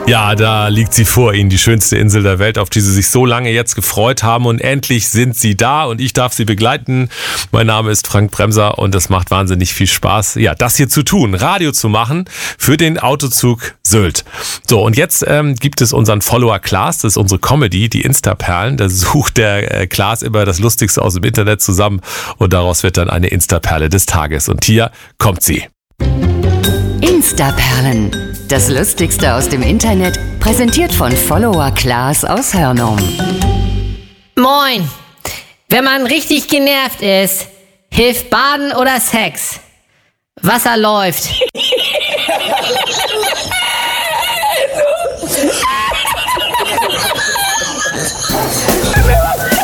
Ja, da liegt sie vor Ihnen, die schönste Insel der Welt, auf die Sie sich so lange jetzt gefreut haben. Und endlich sind Sie da und ich darf Sie begleiten. Mein Name ist Frank Bremser und es macht wahnsinnig viel Spaß, ja, das hier zu tun, Radio zu machen für den Autozug Sylt. So, und jetzt gibt es unseren Follower Klaas, das ist unsere Comedy, die Instaperlen. Da sucht der Klaas immer das Lustigste aus dem Internet zusammen und daraus wird dann eine Instaperle des Tages. Und hier kommt sie. Instaperlen. Das Lustigste aus dem Internet, präsentiert von Follower Klaas aus Hörnum. Moin! Wenn man richtig genervt ist, hilft Baden oder Sex. Wasser läuft.